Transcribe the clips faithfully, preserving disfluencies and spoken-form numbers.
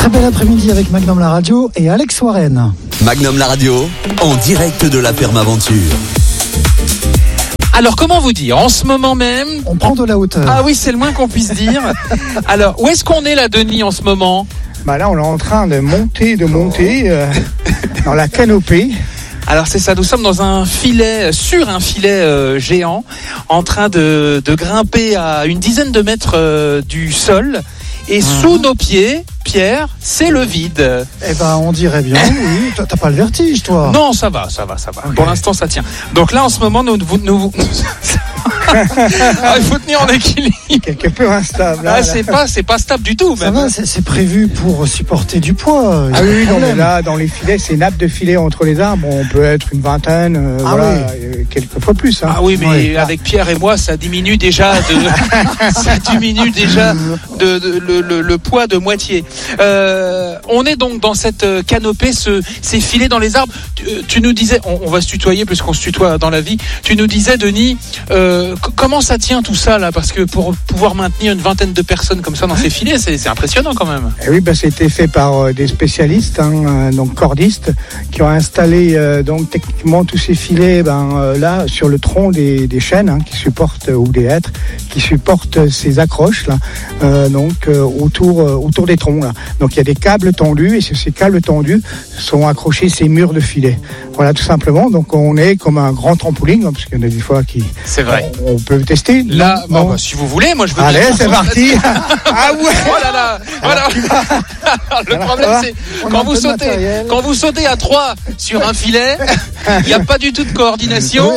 Très bel après-midi avec Magnum la radio et Alex Warren. Magnum la radio, en direct de la ferme Aventure. Alors, comment vous dire, en ce moment même... On prend de la hauteur. Ah oui, c'est le moins qu'on puisse dire. Alors, où est-ce qu'on est là, Denis, en ce moment ? Bah là, on est en train de monter, de monter euh, dans la canopée. Alors c'est ça, nous sommes dans un filet, sur un filet euh, géant, en train de, de grimper à une dizaine de mètres euh, du sol. Et mmh. sous nos pieds, Pierre, c'est le vide. Eh ben, on dirait bien, oui. T'as pas le vertige, toi ? Non, ça va, ça va, ça va. Okay. Pour l'instant, ça tient. Donc là, en ce moment, nous... nous, nous ah, il faut tenir en équilibre. Quelque peu instable. Ah, c'est pas, c'est pas stable du tout. Ça même. va, c'est, c'est prévu pour supporter du poids. Ah oui, non, mais là, dans les filets, c'est nappe de filets entre les arbres. On peut être une vingtaine, euh, ah voilà, oui. quelques fois plus. Hein. Ah oui, mais oui. avec Pierre et moi, ça diminue déjà de, ça diminue déjà de, de le, le, le poids de moitié. Euh, on est donc dans cette canopée, ce, ces filets dans les arbres. Tu, tu nous disais, on, on va se tutoyer puisqu'on se tutoie dans la vie. Tu nous disais, Denis, euh, c- comment ça tient tout ça là ? Parce que pour pouvoir maintenir une vingtaine de personnes comme ça dans ces filets, c'est, c'est impressionnant quand même. Et oui, bah, c'était fait par euh, des spécialistes, hein, euh, donc cordistes, qui ont installé euh, donc techniquement tous ces filets, ben euh, là sur le tronc des, des chênes hein, qui supportent ou des hêtres qui supportent ces accroches là, euh, donc euh, autour euh, autour des troncs là. Donc il y a des câbles tendus et sur ces câbles tendus sont accrochés ces murs de filets. Voilà, tout simplement. Donc on est comme un grand trampoline, hein, parce qu'il y en a des fois qui. C'est vrai. On, on peut tester. Là, non, bon, bah, si vous voulez, moi je veux. Allez, bien. c'est parti. Ah ouais. Oh là là, voilà. Le problème c'est quand vous sautez, quand vous sautez à trois sur un filet, il n'y a pas du tout de coordination.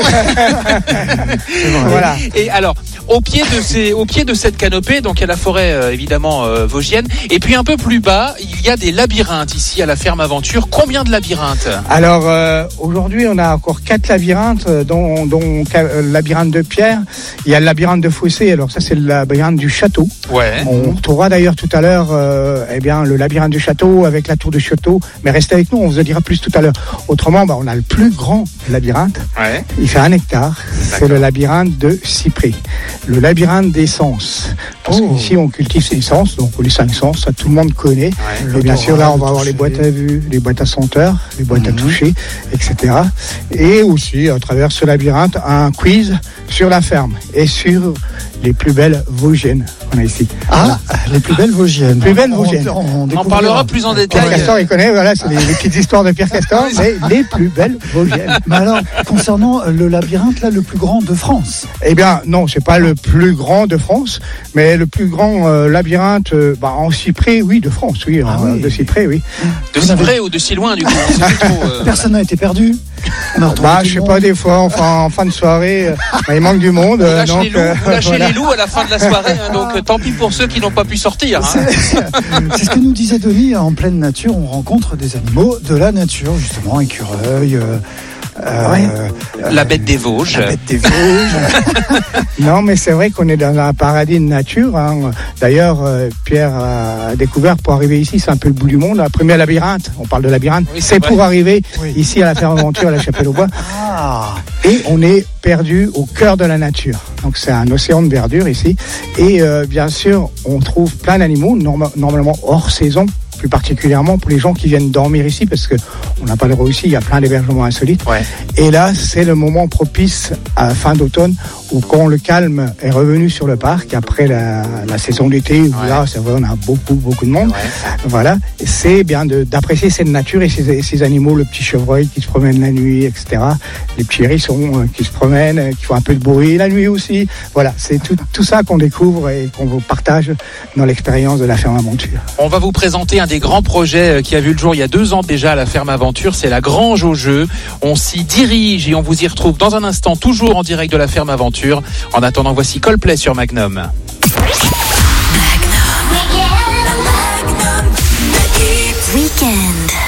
Voilà. Et alors, au pied de ces, au pied de cette canopée, donc il y a la forêt euh, évidemment euh, vosgienne, et puis un peu plus bas, il y a des labyrinthes ici à la ferme Aventure. Combien de labyrinthes ? Alors euh, aujourd'hui, on a encore quatre labyrinthes, dont, dont euh, le labyrinthe de Pierre. Il y a le labyrinthe de Fossé. Alors ça, c'est le labyrinthe du château. Ouais. On retrouvera d'ailleurs tout à l'heure, euh, eh bien, le labyrinthe du château avec la tour du château. Mais restez avec nous, on vous en dira plus tout à l'heure. Autrement, bah, on a le plus grand labyrinthe. Ouais. Il fait un hectare. D'accord. C'est le labyrinthe de Cyprès. Le labyrinthe des sens. Parce Oh. qu'ici, on cultive ces sens, donc les cinq sens, ça tout le monde connaît. Ouais. Et bien sûr, là, on va avoir toucher. les boîtes à vue, les boîtes à senteurs, les boîtes à toucher, et cetera. Et aussi, à travers ce labyrinthe, un quiz sur la ferme et sur les plus belles Vosgiennes qu'on a ici. Ah, les plus belles Vosgiennes. Plus belles Vosgiennes. On, on, On en découvrira. parlera plus en Pierre détail. Castor, il connaît, voilà, c'est les, les petites histoires de Pierre Castor, mais les plus belles Vosgiennes. Mais alors, concernant le labyrinthe, là, le plus grand de France. Eh bien, non, c'est pas le plus grand de France, mais le plus grand euh, labyrinthe euh, bah, en cyprès, oui, de France, oui, Ah euh, oui. de cyprès, oui. De si près ou de si loin, du coup. C'est plus trop, euh, Personne n'a été perdu. On a retrouvé Bah, tout je le sais monde. pas, des fois, enfin, en fin de soirée, euh, bah, il manque du monde. Vous euh, lâchez, donc, les, loups, euh, vous lâchez voilà. les loups à la fin de la soirée, hein, donc euh, tant pis pour ceux qui n'ont pas pu sortir. Hein. C'est ce que nous disait Denis, en pleine nature, on rencontre des animaux de la nature, justement, écureuils, euh, euh, Ouais. La bête des Vosges. la bête des Vosges. Non, mais c'est vrai qu'on est dans un paradis de nature. Hein. D'ailleurs, euh, Pierre a découvert pour arriver ici, c'est un peu le bout du monde. Le premier labyrinthe, on parle de labyrinthe, Oui, c'est c'est vrai. pour arriver Oui. ici à la ferme Aventure, à la Chapelle-aux-Bois. Ah, Et on est perdu au cœur de la nature. Donc c'est un océan de verdure ici. Et euh, bien sûr, on trouve plein d'animaux, norma- normalement hors saison, plus particulièrement pour les gens qui viennent dormir ici, parce que on n'a pas le droit ici, il y a plein d'hébergements insolites. Ouais. Et là, c'est le moment propice à fin d'automne, où quand le calme est revenu sur le parc, après la, la saison d'été, où Ouais. là, c'est vrai, on a beaucoup, beaucoup de monde. Ouais. Voilà, c'est bien de, d'apprécier cette nature et ces, ces animaux, le petit chevreuil qui se promène la nuit, et cetera. Les petits hérissons euh, qui se promènent, euh, qui font un peu de bruit la nuit aussi. Voilà, c'est tout, tout ça qu'on découvre et qu'on vous partage dans l'expérience de la ferme Aventure. On va vous présenter un des grands projets qui a vu le jour il y a deux ans déjà à la ferme Aventure, c'est la Grange aux Jeux. On s'y dirige et on vous y retrouve dans un instant, toujours en direct de la ferme Aventure. En attendant, voici Coldplay sur Magnum. Weekend.